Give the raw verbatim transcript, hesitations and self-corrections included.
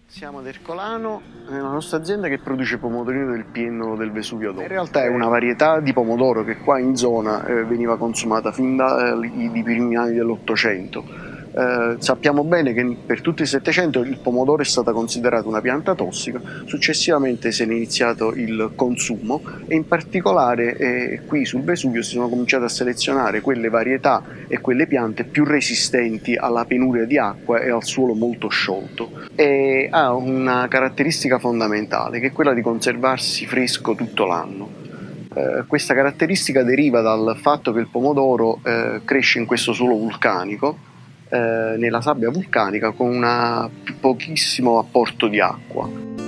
Siamo ad Ercolano, nella nostra azienda che produce pomodorino del Piennolo del Vesuvio d'Oro. In realtà è una varietà di pomodoro che qua in zona eh, veniva consumata fin dai eh, primi anni dell'Ottocento. Eh, sappiamo bene che per tutto il Settecento il pomodoro è stata considerata una pianta tossica, successivamente se ne è iniziato il consumo e in particolare eh, qui sul Vesuvio si sono cominciate a selezionare quelle varietà e quelle piante più resistenti alla penuria di acqua e al suolo molto sciolto. E ha una caratteristica fondamentale che è quella di conservarsi fresco tutto l'anno. Eh, questa caratteristica deriva dal fatto che il pomodoro eh, cresce in questo suolo vulcanico, eh, nella sabbia vulcanica, con un pochissimo apporto di acqua.